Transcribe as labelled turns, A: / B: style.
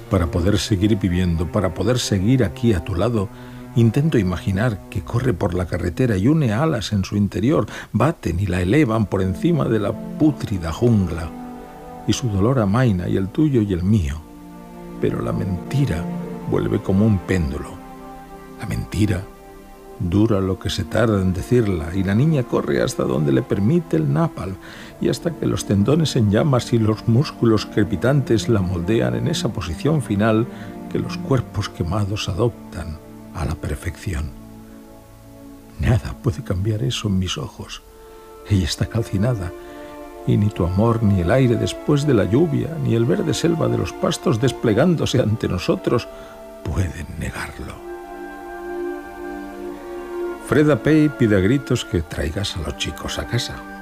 A: Para poder seguir viviendo, para poder seguir aquí a tu lado, intento imaginar que corre por la carretera y une alas en su interior, baten y la elevan por encima de la pútrida jungla, y su dolor amaina y el tuyo y el mío. Pero la mentira vuelve como un péndulo. La mentira dura lo que se tarda en decirla, y la niña corre hasta donde le permite el napalm, y hasta que los tendones en llamas y los músculos crepitantes la moldean en esa posición final que los cuerpos quemados adoptan a la perfección. Nada puede cambiar eso en mis ojos. Ella está calcinada, y ni tu amor, ni el aire después de la lluvia, ni el verde selva de los pastos desplegándose ante nosotros pueden negarlo. Freda Pay pide a gritos que traigas a los chicos a casa.